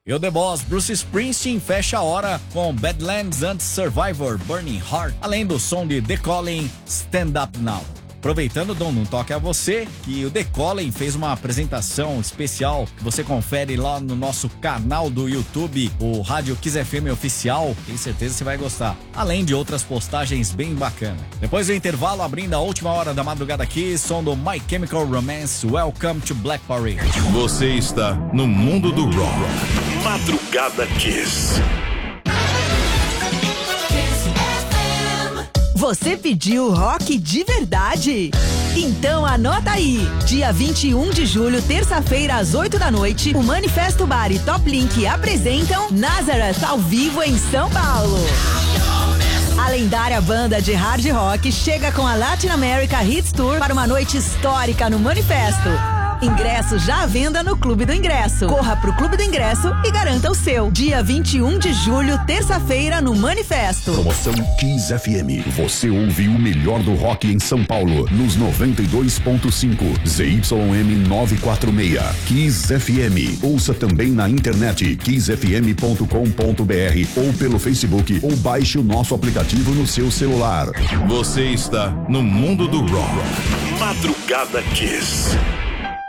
E o The Boss, Bruce Springsteen, fecha a hora com Badlands and Survivor, Burning Heart, além do som de The Calling, Stand Up Now. Aproveitando, Dom, não toque a você, que o The Calling fez uma apresentação especial que você confere lá no nosso canal do YouTube, o Rádio Kiss FM Oficial. Tenho certeza que você vai gostar. Além de outras postagens bem bacanas. Depois do intervalo, abrindo a última hora da madrugada aqui, som do My Chemical Romance, Welcome to Black Parade. Você está no mundo do rock. Madrugada Kiss. Você pediu rock de verdade? Então anota aí, dia 21 de julho, terça-feira às 8 da noite, o Manifesto Bar e Top Link apresentam Nazareth ao vivo em São Paulo. A lendária banda de hard rock chega com a Latin America Hits Tour para uma noite histórica no Manifesto. Ingressos já à venda no Clube do Ingresso. Corra pro Clube do Ingresso e garanta o seu. Dia 21 de julho, terça-feira, no Manifesto. Promoção Kiss FM. Você ouve o melhor do rock em São Paulo, nos 92.5 ZYM 946. Kiss FM. Ouça também na internet kissfm.com.br ou pelo Facebook, ou baixe o nosso aplicativo no seu celular. Você está no mundo do rock. Madrugada Kiss.